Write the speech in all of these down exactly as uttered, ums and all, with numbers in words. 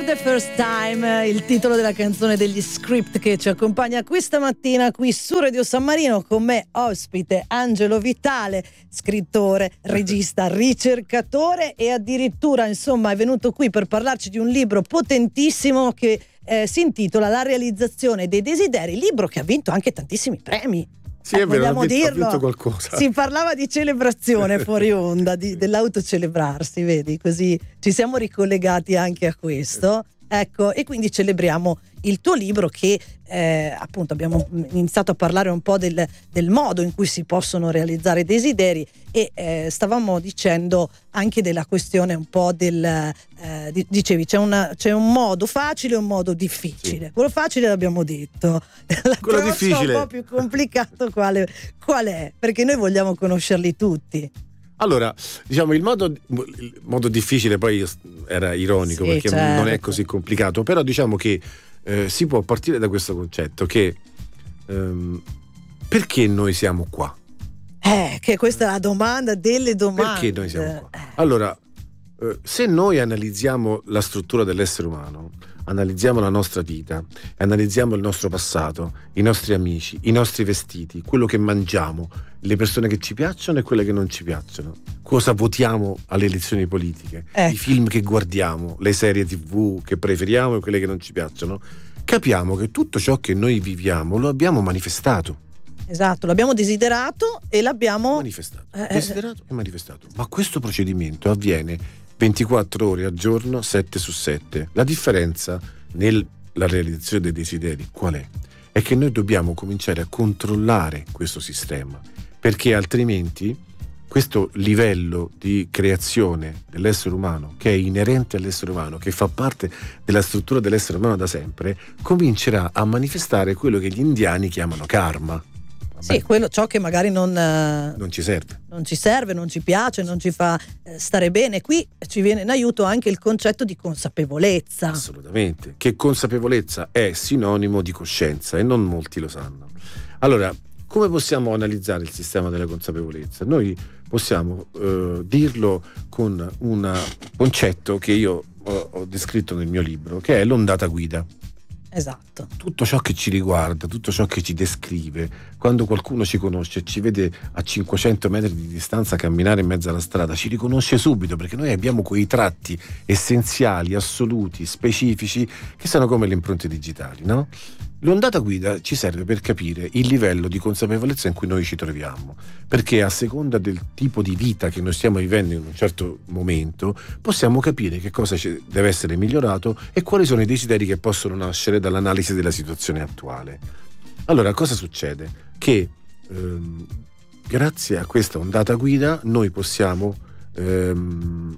the First Time, il titolo della canzone degli Script, che ci accompagna questa mattina qui su Radio San Marino. Con me ospite Angelo Vitale, scrittore, regista, ricercatore e addirittura, insomma, è venuto qui per parlarci di un libro potentissimo che eh, si intitola La realizzazione dei desideri, libro che ha vinto anche tantissimi premi. Sì, è eh, vero, vogliamo ha vinto, dirlo? ha vinto qualcosa. Si parlava di celebrazione fuori onda, di, dell'autocelebrarsi, vedi? Così ci siamo ricollegati anche a questo. Ecco, e quindi celebriamo il tuo libro che eh, appunto abbiamo iniziato a parlare un po' del, del modo in cui si possono realizzare i desideri e eh, stavamo dicendo anche della questione un po' del eh, di, dicevi c'è, una, c'è un modo facile e un modo difficile. Sì. Quello facile l'abbiamo detto, quello difficile un po' più complicato quale, qual è? Perché noi vogliamo conoscerli tutti. Allora, diciamo, il modo, il modo difficile poi era ironico, sì, perché certo. non è così complicato, però diciamo che eh, si può partire da questo concetto che ehm, perché noi siamo qua? Eh, che questa è la domanda delle domande. Perché noi siamo qua? Allora, eh, se noi analizziamo la struttura dell'essere umano, analizziamo la nostra vita, analizziamo il nostro passato, i nostri amici, i nostri vestiti, quello che mangiamo, le persone che ci piacciono e quelle che non ci piacciono, cosa votiamo alle elezioni politiche, ecco. I film che guardiamo, le serie tv che preferiamo e quelle che non ci piacciono, capiamo che tutto ciò che noi viviamo lo abbiamo manifestato. Esatto, l'abbiamo desiderato e l'abbiamo manifestato, eh, desiderato e manifestato. Ma questo procedimento avviene ventiquattro ore al giorno, sette su sette. La differenza nella realizzazione dei desideri qual è? È che noi dobbiamo cominciare a controllare questo sistema, perché altrimenti questo livello di creazione dell'essere umano, che è inerente all'essere umano, che fa parte della struttura dell'essere umano da sempre, comincerà a manifestare quello che gli indiani chiamano karma. Vabbè. Sì, quello, ciò che magari non, non ci serve. Non ci serve, non ci piace, non ci fa eh, stare bene. Qui ci viene in aiuto anche il concetto di consapevolezza. Assolutamente, che consapevolezza è sinonimo di coscienza e non molti lo sanno. Allora, come possiamo analizzare il sistema della consapevolezza? Noi possiamo eh, dirlo con un concetto che io ho, ho descritto nel mio libro, che è l'ondata guida. Esatto. Tutto ciò che ci riguarda, tutto ciò che ci descrive, quando qualcuno ci conosce e ci vede a cinquecento metri di distanza camminare in mezzo alla strada, ci riconosce subito, perché noi abbiamo quei tratti essenziali, assoluti, specifici, che sono come le impronte digitali, no? L'ondata guida ci serve per capire il livello di consapevolezza in cui noi ci troviamo, perché a seconda del tipo di vita che noi stiamo vivendo in un certo momento possiamo capire che cosa deve essere migliorato e quali sono i desideri che possono nascere dall'analisi della situazione attuale. Allora, cosa succede? Che ehm, grazie a questa ondata guida noi possiamo ehm,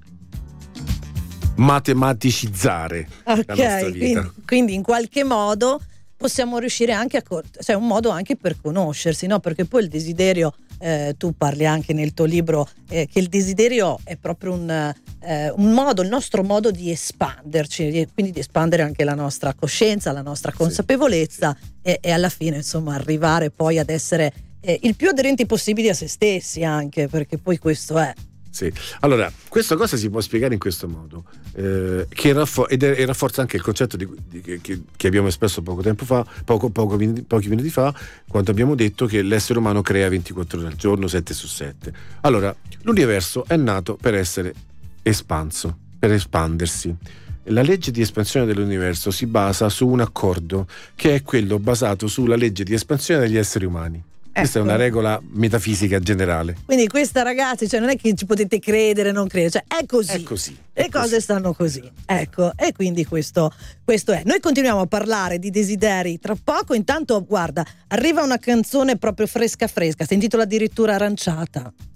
matematicizzare okay, la nostra vita. Quindi, quindi in qualche modo possiamo riuscire anche a cioè un modo anche per conoscersi, no? Perché poi il desiderio, eh, tu parli anche nel tuo libro eh, che il desiderio è proprio un, eh, un modo, il nostro modo di espanderci, quindi di espandere anche la nostra coscienza, la nostra consapevolezza, sì, sì. E, e alla fine insomma arrivare poi ad essere eh, il più aderenti possibili a se stessi, anche perché poi questo è. Sì, allora questa cosa si può spiegare in questo modo, eh, che raffor- ed è, e rafforza anche il concetto di, di, che, che abbiamo espresso poco tempo fa, poco, poco, pochi minuti fa, quando abbiamo detto che l'essere umano crea ventiquattro ore al giorno, sette su sette. Allora, l'universo è nato per essere espanso, per espandersi. La legge di espansione dell'universo si basa su un accordo che è quello basato sulla legge di espansione degli esseri umani. Questa ecco. È una regola metafisica generale. Quindi questa, ragazzi, cioè non è che ci potete credere, non credere, cioè è così. È così. È Le cose così. stanno così. Ecco, e quindi questo, questo è. Noi continuiamo a parlare di desideri tra poco. Intanto, guarda, arriva una canzone proprio fresca fresca, si intitola addirittura Aranciata.